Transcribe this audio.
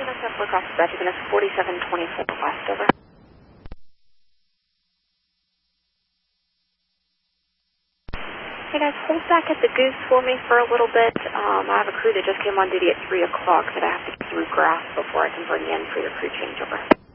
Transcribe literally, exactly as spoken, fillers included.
Laguna Settler across the Betty, that's forty-seven twenty-four west, over. Hey guys, hold back at the Goose for me for a little bit. Um, I have a crew that just came on duty at three o'clock that I have to get through grass before I can bring you in for your crew changeover.